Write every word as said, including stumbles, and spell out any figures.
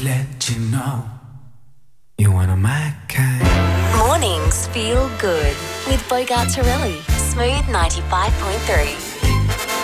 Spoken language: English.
let you know you're one of my kind. Mornings feel good with Bogart Torelli. Smooth ninety-five point three.